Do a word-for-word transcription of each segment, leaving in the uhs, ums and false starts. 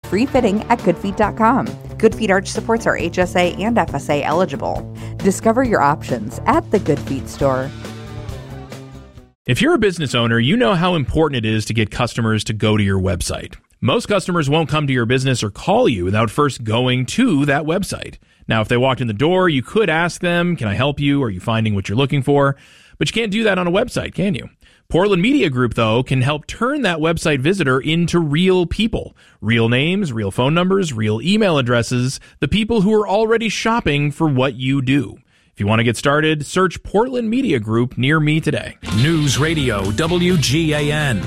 free fitting at good feet dot com. Good Feet arch supports are H S A and F S A eligible. Discover your options at the Good Feet store. If you're a business owner, you know how important it is to get customers to go to your website. Most customers won't come to your business or call you without first going to that website. Now, if they walked in the door, you could ask them, can I help you? Are you finding what you're looking for? But you can't do that on a website, can you? Portland Media Group, though, can help turn that website visitor into real people. Real names, real phone numbers, real email addresses, the people who are already shopping for what you do. If you want to get started, search Portland Media Group near me today. News Radio W G A N.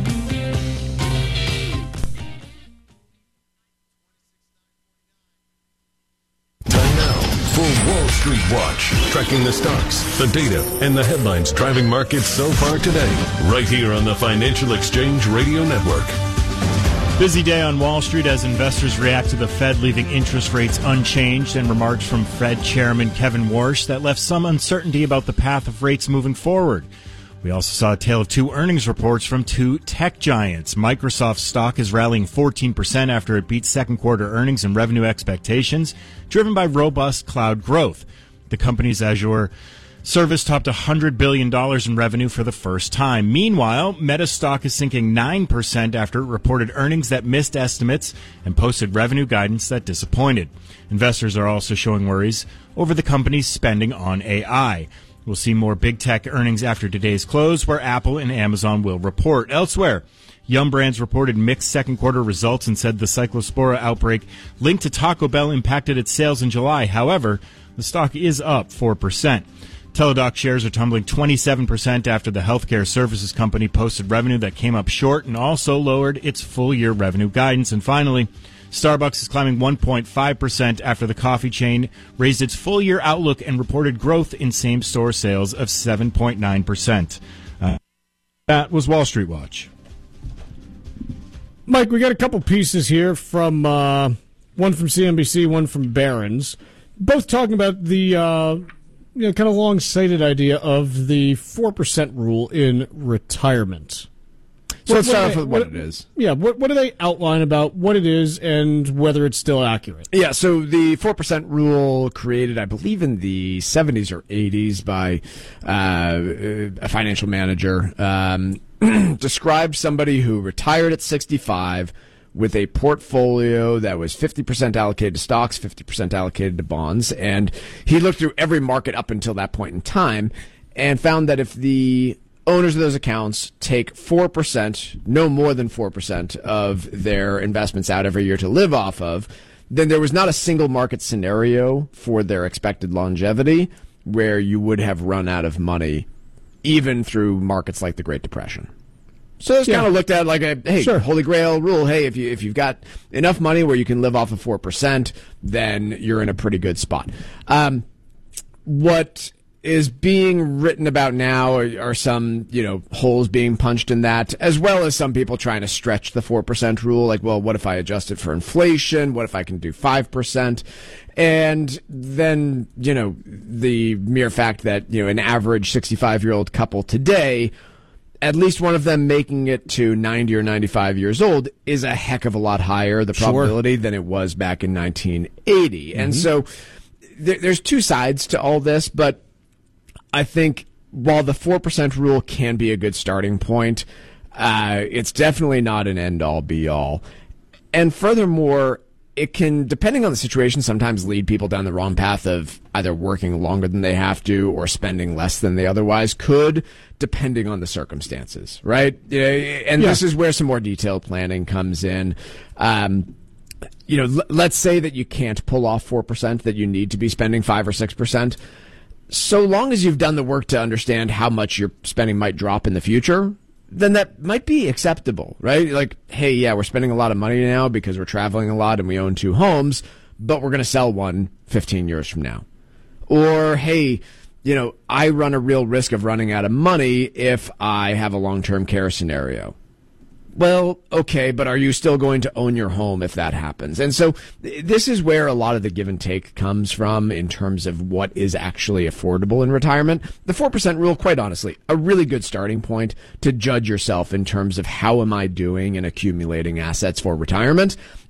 Time now for Wall Street Watch, tracking the stocks, the data, and the headlines driving markets so far today, right here on the Financial Exchange Radio Network. Busy day on Wall Street as investors react to the Fed leaving interest rates unchanged and remarks from Fed Chairman Kevin Warsh that left some uncertainty about the path of rates moving forward. We also saw a tale of two earnings reports from two tech giants. Microsoft stock is rallying fourteen percent after it beat second quarter earnings and revenue expectations, driven by robust cloud growth. The company's Azure service topped one hundred billion dollars in revenue for the first time. Meanwhile, Meta stock is sinking nine percent after it reported earnings that missed estimates and posted revenue guidance that disappointed. Investors are also showing worries over the company's spending on A I. We'll see more big tech earnings after today's close, where Apple and Amazon will report. Elsewhere, Yum Brands reported mixed second quarter results and said the Cyclospora outbreak linked to Taco Bell impacted its sales in July. However, the stock is up four percent. Teladoc shares are tumbling twenty-seven percent after the healthcare services company posted revenue that came up short and also lowered its full-year revenue guidance. And finally, Starbucks is climbing one point five percent after the coffee chain raised its full-year outlook and reported growth in same-store sales of seven point nine percent. Uh, that was Wall Street Watch. Mike, we got a couple pieces here from uh, one from C N B C, one from Barron's, both talking about the uh, you know kind of long-sighted idea of the four percent rule in retirement. So what, let's start what off with what, what it is. Yeah, what, what do they outline about what it is and whether it's still accurate? Yeah, so the four percent rule created, I believe, in the seventies or eighties by uh, a financial manager, um, described somebody who retired at sixty-five with a portfolio that was fifty percent allocated to stocks, fifty percent allocated to bonds. And he looked through every market up until that point in time and found that if the owners of those accounts take four percent, no more than four percent of their investments out every year to live off of, then there was not a single market scenario for their expected longevity where you would have run out of money, even through markets like the Great Depression. So it's yeah. kind of looked at like a, hey, sure. Holy Grail rule. Hey, if you if you've got enough money where you can live off of four percent, then you're in a pretty good spot. Um, what is being written about now are, are some, you know, holes being punched in that, as well as some people trying to stretch the four percent rule. Like, well, what if I adjust it for inflation? What if I can do five percent? And then, you know, the mere fact that, you know, an average sixty-five-year-old couple today, at least one of them making it to ninety or ninety-five years old is a heck of a lot higher, the probability, sure. than it was back in nineteen eighty. Mm-hmm. And so there, there's two sides to all this, but I think while the four percent rule can be a good starting point, uh, it's definitely not an end-all, be-all. And furthermore, it can, depending on the situation, sometimes lead people down the wrong path of either working longer than they have to or spending less than they otherwise could, depending on the circumstances, right? And yeah. this is where some more detailed planning comes in. Um, you know, l- let's say that you can't pull off four percent, that you need to be spending five or six percent. So long as you've done the work to understand how much your spending might drop in the future, then that might be acceptable, right? Like, hey, yeah, we're spending a lot of money now because we're traveling a lot and we own two homes, but we're going to sell one fifteen years from now. Or, hey, you know, I run a real risk of running out of money if I have a long-term care scenario. Well, okay, but are you still going to own your home if that happens? And so this is where a lot of the give and take comes from in terms of what is actually affordable in retirement. The four percent rule, quite honestly, a really good starting point to judge yourself in terms of how am I doing in accumulating assets for retirement.